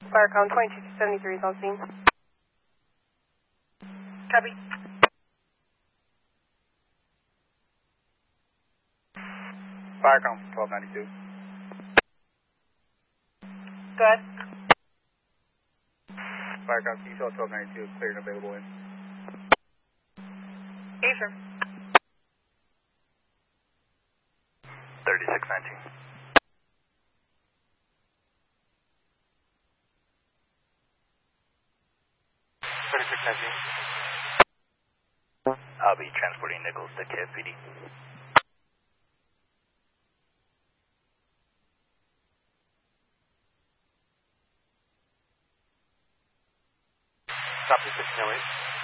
Firecom 2273 is on scene. Copy. Firecom 1292. Go ahead. Firecom T-Cell 1292 is cleared and available in. Yes, sir. 3619. I'll be transporting Nichols to KFPD. Copy 1608.